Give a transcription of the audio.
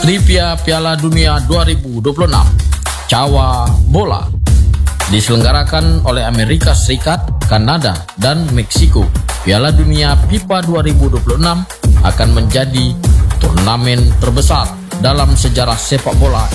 Trivia Piala Dunia 2026 Cawa Bola diselenggarakan oleh Amerika Serikat, Kanada, dan Meksiko. Piala Dunia FIFA 2026 akan menjadi turnamen terbesar dalam sejarah sepak bola